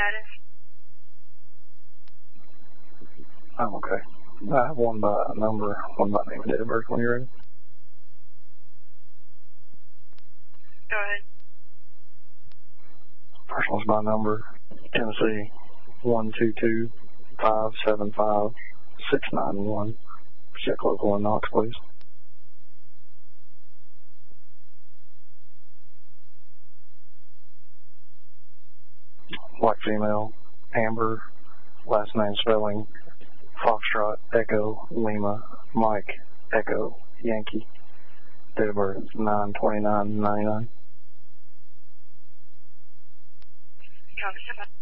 status? I'm okay. I have one by number, one by name and date of birth when you're ready. Go ahead. First one's by number, Tennessee 122-575-691. Check local in Knox, please. White female, Amber, last name spelling, Foxtrot, Echo, Lima, Mike, Echo, Yankee. Date of birth 9/29/99. Copy.